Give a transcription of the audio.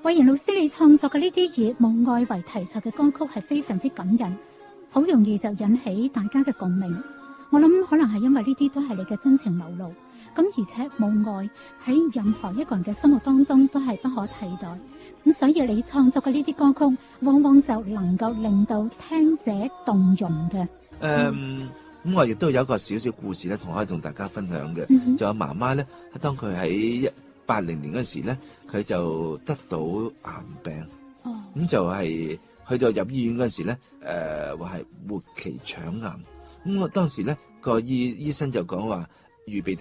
慧賢老師，你創作嘅呢啲以母愛為題材嘅歌曲係非常之感人，好容易就引起大家嘅共鳴。我諗可能係因為呢啲都係你嘅真情流露，咁而且母愛喺任何一個人嘅生活當中都係不可替代，咁所以你創作嘅呢啲歌曲往往就能夠令到聽者動容嘅。 咁我亦都有一個小小故事咧，可以同大家分享嘅。就有媽媽咧，當佢喺80年嗰時咧，佢就得到癌病，咁就係去到入醫院嗰時咧，話係末期腸癌。咁我當時咧個醫生就講話預備